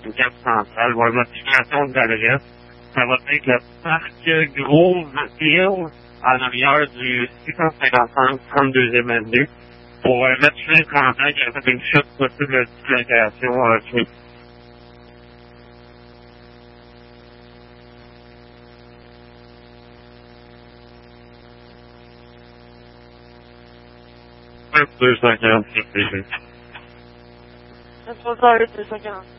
une carte centrale, voir modification de l'adresse. Ça va être le parc Grovefield en arrière du 655 32e avenue pour mettre fin au campagne qui a fait une chute possible de location finie. Un 246 PG. 248, 246.